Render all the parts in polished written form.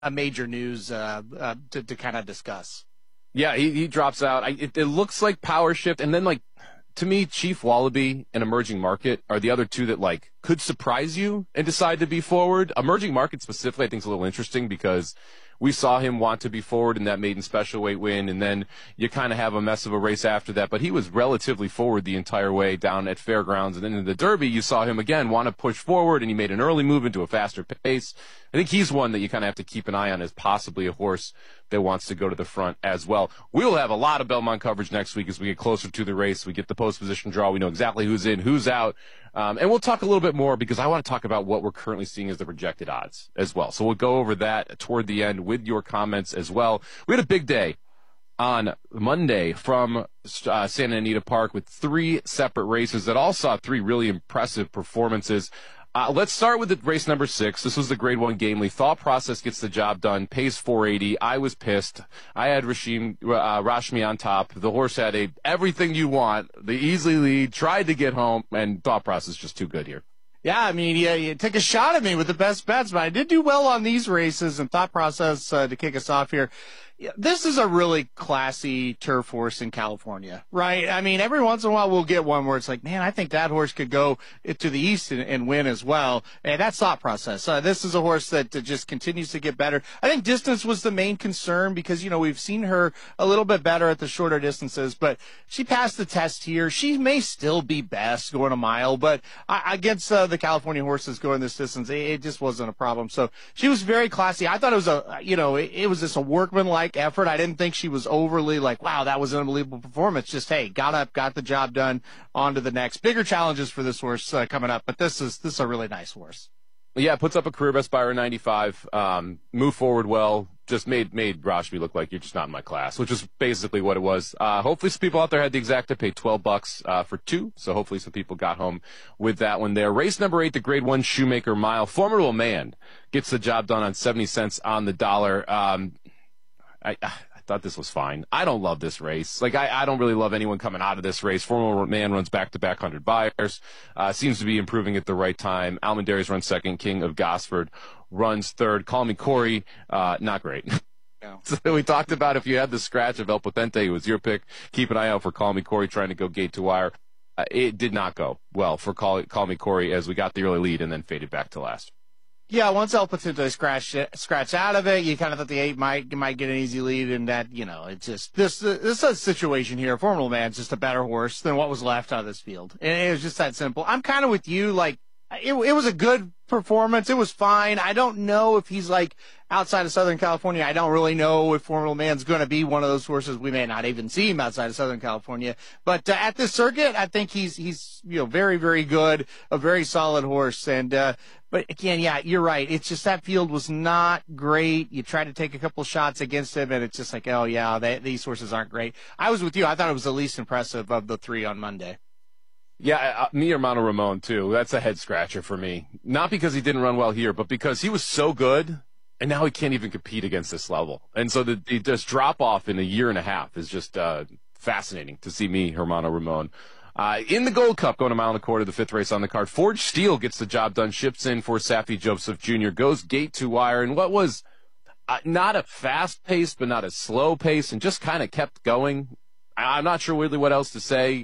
a major news to kind of discuss. Yeah, he drops out. It looks like Power Shift, and then like to me, Chief Wallaby and Emerging Market are the other two that like could surprise you and decide to be forward. Emerging Market specifically, I think is a little interesting because we saw him want to be forward in that maiden special weight win, and then you kind of have a mess of a race after that. But he was relatively forward the entire way down at Fairgrounds, and then in the Derby, you saw him again want to push forward, and he made an early move into a faster pace. I think he's one that you kind of have to keep an eye on as possibly a horse that wants to go to the front as well. We will have a lot of Belmont coverage next week as we get closer to the race. We get the post position draw. We know exactly who's in, who's out. And we'll talk a little bit more because I want to talk about what we're currently seeing as the projected odds as well. So we'll go over that toward the end with your comments as well. We had a big day on Monday from Santa Anita Park with 3 separate races that all saw 3 really impressive performances. Let's start with the race number 6. This was the Grade 1 Gamely. Thought Process gets the job done. Pays 480. I was pissed. I had Rashmi on top. The horse had everything you want. The easy lead. Tried to get home, and Thought Process just too good here. Yeah, I mean, you take a shot at me with the best bets, but I did do well on these races and Thought Process to kick us off here. This is a really classy turf horse in California, right? I mean, every once in a while we'll get one where it's like, man, I think that horse could go to the east and win as well. And that's Thought Process. This is a horse that just continues to get better. I think distance was the main concern because, we've seen her a little bit better at the shorter distances, but she passed the test here. She may still be best going a mile, but against the California horses going this distance, it just wasn't a problem. So she was very classy. I thought it was it was just a workmanlike effort. I didn't think she was overly like, wow, that was an unbelievable performance. Just, hey, got up, got the job done, on to the next. Bigger challenges for this horse coming up, but this is a really nice horse. Yeah, puts up a career best by her 95. Move forward well. Just made Rashmi look like you're just not in my class, which is basically what it was. Hopefully some people out there had the exact. I paid $12 for 2, so hopefully some people got home with that one there. Race number 8, the Grade 1 Shoemaker Mile. Formidable Man gets the job done on 70 cents on the dollar. I thought this was fine. I don't love this race. Like, I don't really love anyone coming out of this race. Formidable Man runs back-to-back 100 buyers. Seems to be improving at the right time. Almendares runs second. King of Gosford runs third. Call Me Corey, not great. No. So we talked about if you had the scratch of El Potente, it was your pick. Keep an eye out for Call Me Corey trying to go gate to wire. It did not go well for Call Me Corey as we got the early lead and then faded back to last. Yeah, once El Potente scratched out of it, you kind of thought the 8 might get an easy lead, and that, it's just this is a situation here. Formidable Man's just a better horse than what was left out of this field, and it was just that simple. I'm kind of with you. Like, it was a good performance. It was fine. I don't know if he's like outside of Southern California. I don't really know if Formidable Man's going to be one of those horses. We may not even see him outside of Southern California. But at this circuit, I think he's very, very good, a very solid horse. And but again, yeah, you're right. It's just that field was not great. You try to take a couple shots against him, and it's just like, oh yeah, these horses aren't great. I was with you. I thought it was the least impressive of the 3 on Monday. Yeah, me Hermano Ramon, too. That's a head scratcher for me. Not because he didn't run well here, but because he was so good, and now he can't even compete against this level. And so the just drop-off in a year and a half is just fascinating to see me, Hermano Ramon. In the Gold Cup, going a mile and a quarter, the 5th race on the card, Forge Steel gets the job done, ships in for Safi Joseph Jr., goes gate to wire, and what was not a fast pace, but not a slow pace, and just kind of kept going. I'm not sure really what else to say.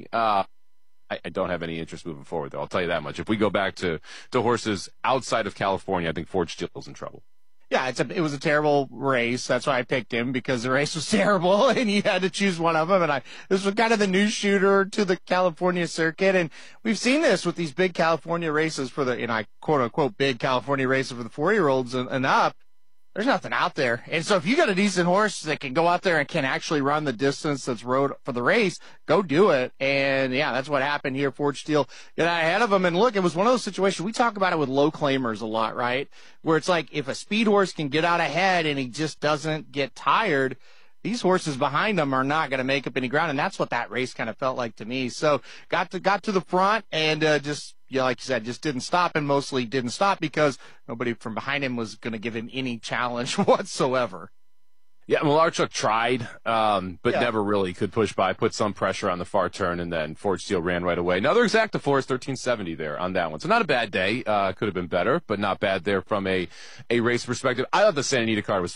I don't have any interest moving forward, though. I'll tell you that much. If we go back to horses outside of California, I think Forge Steel's in trouble. Yeah, it was a terrible race. That's why I picked him, because the race was terrible, and you had to choose one of them. And this was kind of the new shooter to the California circuit, and we've seen this with these big California races for the, quote unquote, big California races for the 4-year-olds and up. There's nothing out there. And so if you got a decent horse that can go out there and can actually run the distance that's rode for the race, go do it. And yeah, that's what happened here. Forge Steel got out ahead of him. And look, it was one of those situations. We talk about it with low claimers a lot, right? Where it's like, if a speed horse can get out ahead and he just doesn't get tired, these horses behind him are not going to make up any ground. And that's what that race kind of felt like to me. So got to the front and, like you said, just didn't stop, and mostly didn't stop because nobody from behind him was going to give him any challenge whatsoever. Yeah, Malarchuk tried, but Yeah. never really could push by. Put some pressure on the far turn, and then Forge Steel ran right away. Another exacta force, 1370 there on that one. So not a bad day. Could have been better, but not bad there from a race perspective. I thought the Santa Anita card was